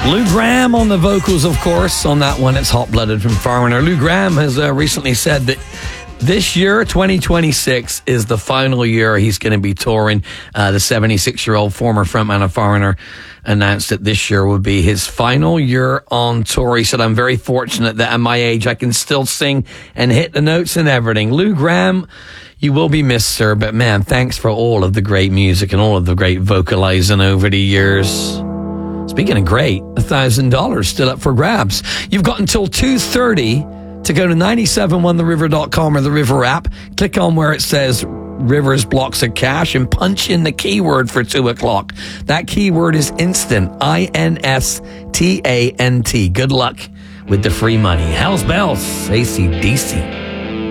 Lou Gramm on the vocals, of course. On that one, it's Hot Blooded from Foreigner. Lou Gramm has recently said that this year, 2026, is the final year he's going to be touring. The 76-year-old former frontman of Foreigner announced that this year would be his final year on tour. He said, I'm very fortunate that at my age I can still sing and hit the notes and everything. Lou Gramm, you will be missed, sir, but man, thanks for all of the great music and all of the great vocalizing over the years. Speaking of great, $1,000 still up for grabs. You've got until 2:30 to go to 971theriver.com or the River app. Click on where it says Rivers Blocks of Cash and punch in the keyword for 2 o'clock. That keyword is instant. INSTANT. Good luck with the free money. Hell's Bells, AC/DC.